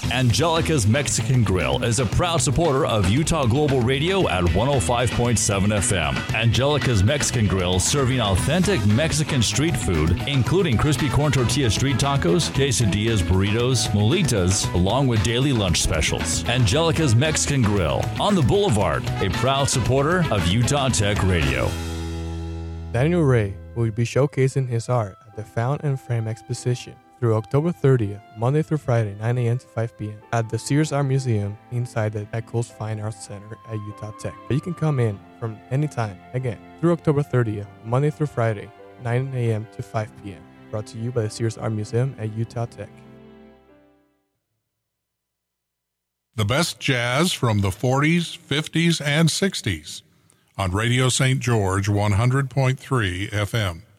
Angelica's Mexican Grill is a proud supporter of Utah Global Radio at 105.7 FM. Angelica's Mexican Grill, serving authentic Mexican street food, including crispy corn tortilla street tacos, quesadillas, burritos, molitas, along with daily lunch specials. Angelica's Mexican Grill on the Boulevard, a proud supporter of Utah Tech Radio. Daniel Ray will be showcasing his art at the Found and Frame exposition through October 30th, Monday through Friday, 9 a.m. to 5 p.m. at the Sears Art Museum inside the Eccles Fine Arts Center at Utah Tech. But you can come in from any time, again, through October 30th, Monday through Friday, 9 a.m. to 5 p.m. Brought to you by the Sears Art Museum at Utah Tech. The best jazz from the 40s, 50s, and 60s on Radio St. George 100.3 FM.